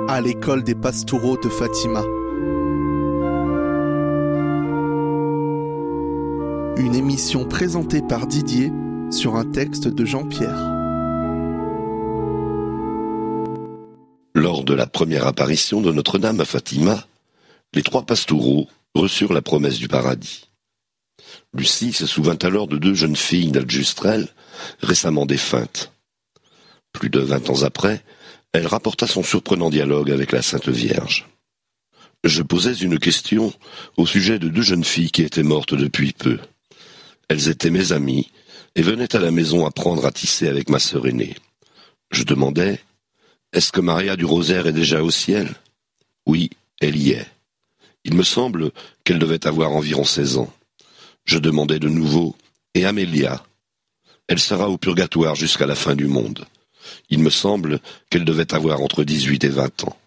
à l'école des Pastoureaux de Fatima. Une émission présentée par Didier sur un texte de Jean-Pierre. Lors de la première apparition de Notre-Dame à Fatima, les trois Pastoureaux reçurent la promesse du paradis. Lucie se souvint alors de deux jeunes filles d'Aljustrel, récemment défuntes. Plus de 20 ans après, elle rapporta son surprenant dialogue avec la Sainte Vierge. Je posais une question au sujet de deux jeunes filles qui étaient mortes depuis peu. Elles étaient mes amies et venaient à la maison apprendre à tisser avec ma sœur aînée. Je demandais, est-ce que Maria du Rosaire est déjà au ciel ? Oui, elle y est. Il me semble qu'elle devait avoir environ 16 ans. Je demandais de nouveau, et Amélia ? Elle sera au purgatoire jusqu'à la fin du monde. Il me semble qu'elle devait avoir entre 18 et 20 ans.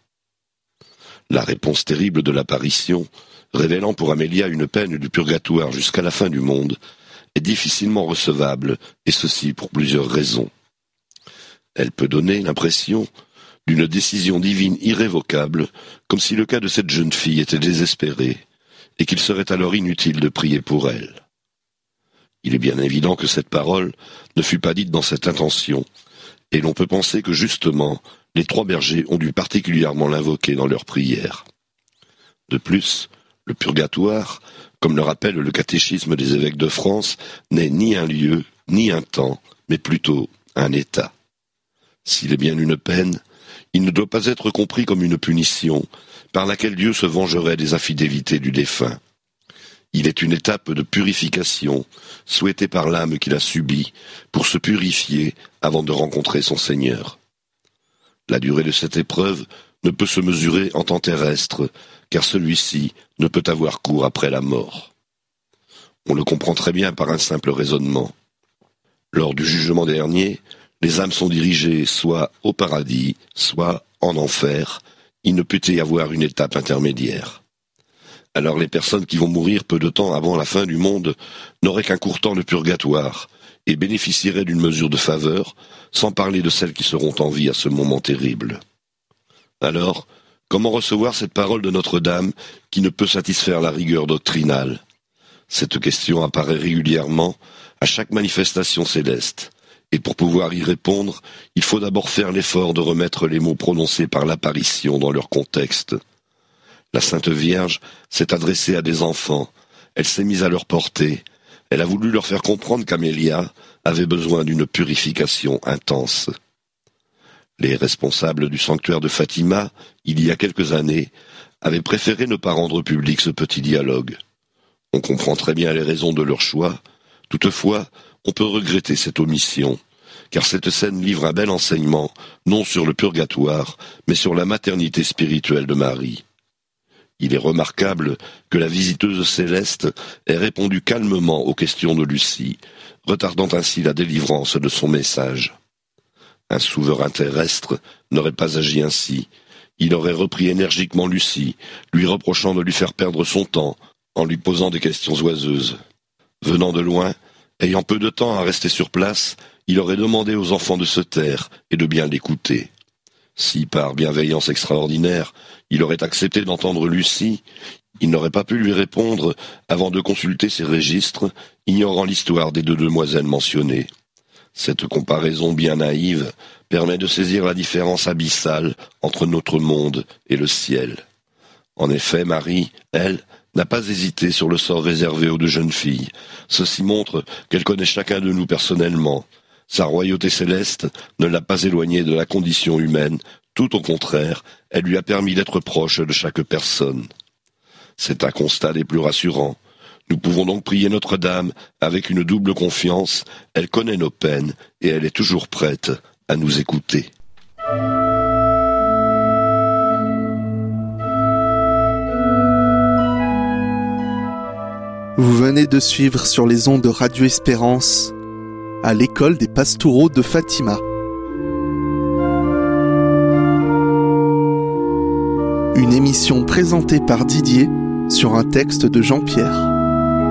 La réponse terrible de l'apparition, révélant pour Amélia une peine du purgatoire jusqu'à la fin du monde, est difficilement recevable, et ceci pour plusieurs raisons. Elle peut donner l'impression d'une décision divine irrévocable, comme si le cas de cette jeune fille était désespéré, et qu'il serait alors inutile de prier pour elle. Il est bien évident que cette parole ne fut pas dite dans cette intention, et l'on peut penser que justement, les trois bergers ont dû particulièrement l'invoquer dans leurs prières. De plus, le purgatoire, comme le rappelle le catéchisme des évêques de France, n'est ni un lieu, ni un temps, mais plutôt un état. S'il est bien une peine, il ne doit pas être compris comme une punition, par laquelle Dieu se vengerait des infidélités du défunt. Il est une étape de purification, souhaitée par l'âme qui l'a subie, pour se purifier avant de rencontrer son Seigneur. La durée de cette épreuve ne peut se mesurer en temps terrestre, car celui-ci ne peut avoir cours après la mort. On le comprend très bien par un simple raisonnement. Lors du jugement dernier, les âmes sont dirigées soit au paradis, soit en enfer. Il ne peut y avoir une étape intermédiaire. Alors les personnes qui vont mourir peu de temps avant la fin du monde n'auraient qu'un court temps de purgatoire et bénéficieraient d'une mesure de faveur, sans parler de celles qui seront en vie à ce moment terrible. Alors, comment recevoir cette parole de Notre-Dame qui ne peut satisfaire la rigueur doctrinale ? Cette question apparaît régulièrement à chaque manifestation céleste, et pour pouvoir y répondre, il faut d'abord faire l'effort de remettre les mots prononcés par l'apparition dans leur contexte. La Sainte Vierge s'est adressée à des enfants, elle s'est mise à leur portée, elle a voulu leur faire comprendre qu'Amélia avait besoin d'une purification intense. Les responsables du sanctuaire de Fatima, il y a quelques années, avaient préféré ne pas rendre public ce petit dialogue. On comprend très bien les raisons de leur choix, toutefois, on peut regretter cette omission, car cette scène livre un bel enseignement, non sur le purgatoire, mais sur la maternité spirituelle de Marie. Il est remarquable que la visiteuse céleste ait répondu calmement aux questions de Lucie, retardant ainsi la délivrance de son message. Un souverain terrestre n'aurait pas agi ainsi. Il aurait repris énergiquement Lucie, lui reprochant de lui faire perdre son temps, en lui posant des questions oiseuses. Venant de loin, ayant peu de temps à rester sur place, il aurait demandé aux enfants de se taire et de bien l'écouter. Si, par bienveillance extraordinaire, il aurait accepté d'entendre Lucie, il n'aurait pas pu lui répondre avant de consulter ses registres, ignorant l'histoire des deux demoiselles mentionnées. Cette comparaison bien naïve permet de saisir la différence abyssale entre notre monde et le ciel. En effet, Marie, elle, n'a pas hésité sur le sort réservé aux deux jeunes filles. Ceci montre qu'elle connaît chacun de nous personnellement. Sa royauté céleste ne l'a pas éloignée de la condition humaine, tout au contraire, elle lui a permis d'être proche de chaque personne. C'est un constat des plus rassurants. Nous pouvons donc prier Notre-Dame avec une double confiance, elle connaît nos peines et elle est toujours prête à nous écouter. Vous venez de suivre sur les ondes de Radio Espérance à l'école des Pastoureaux de Fatima. Une émission présentée par Didier sur un texte de Jean-Pierre.